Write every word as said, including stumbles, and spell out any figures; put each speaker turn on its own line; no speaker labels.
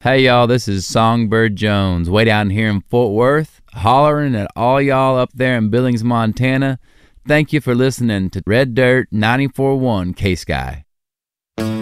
Hey, y'all, this is Songbird Jones, way down here in Fort Worth, hollering at all y'all up there in Billings, Montana. Thank you for listening to Red Dirt ninety-four point one K-Sky.